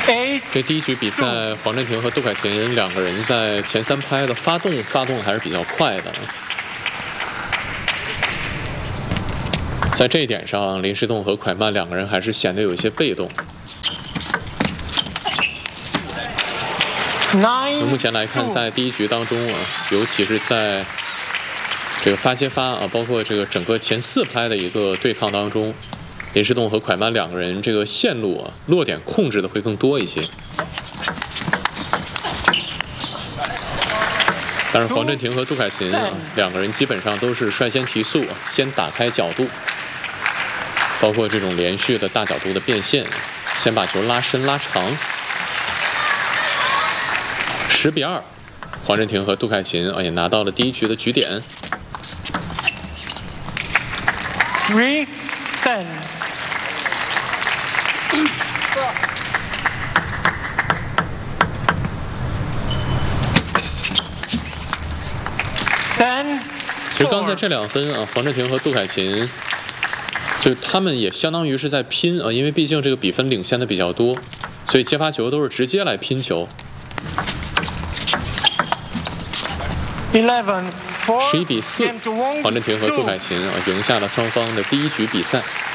这第一局比赛，黄镇廷和杜凯琴两个人在前3拍的发动还是比较快的。在这一点上，林诗栋和蒯曼两个人还是显得有一些被动。从目前来看，在第一局当中啊，尤其是在这个发接发啊，包括这个整个前4拍的一个对抗当中，林诗栋和蒯曼两个人这个线路啊落点控制的会更多一些。但是黄镇廷和杜凯琴啊，两个人基本上都是率先提速，先打开角度，包括这种连续的大角度的变现，先把球拉深拉长。10比2，黄镇廷和杜凯琴啊也拿到了第一局的局点。 3-10。 其实刚才这2分啊，黄镇廷和杜凯琴，就他们也相当于是在拼啊，因为毕竟这个比分领先的比较多，所以接发球都是直接来拼球。11比4，黄镇廷和杜凯琴啊赢下了双方的第一局比赛。